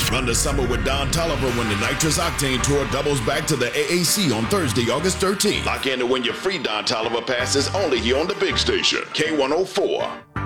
Run the summer with Don Tolliver when the Nitrous Octane Tour doubles back to the AAC on Thursday, August 13th. Lock in to win your free Don Tolliver passes only here on the big station, K104.